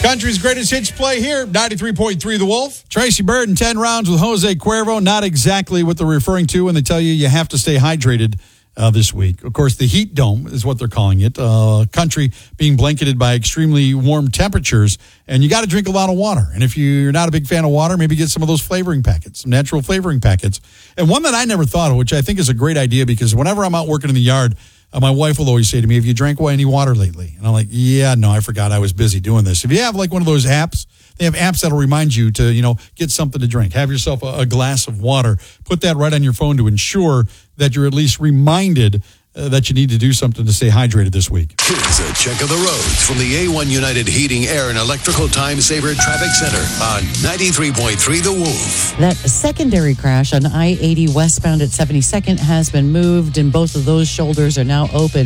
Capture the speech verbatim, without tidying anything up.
Country's greatest hits play here, ninety-three point three The Wolf. Tracy Bird and ten rounds with Jose Cuervo. Not exactly what they're referring to when they tell you you have to stay hydrated uh, this week. Of course, the heat dome is what they're calling it. Uh, country being blanketed by extremely warm temperatures, and you got to drink a lot of water. And if you're not a big fan of water, maybe get some of those flavoring packets, some natural flavoring packets. And one that I never thought of, which I think is a great idea, because whenever I'm out working in the yard, Uh, my wife will always say to me, have you drank any water lately? And I'm like, yeah, no, I forgot I was busy doing this. If you have like one of those apps, they have apps that'll remind you to, you know, get something to drink. Have yourself a, a glass of water. Put that right on your phone to ensure that you're at least reminded uh, that you need to do something to stay hydrated this week. Here's a check of the roads from the A one United Heating, Air, and Electrical Time Saver Traffic Center on ninety-three point three The Wolf. That secondary crash on I eighty westbound at seventy-second has been moved, and both of those shoulders are now open.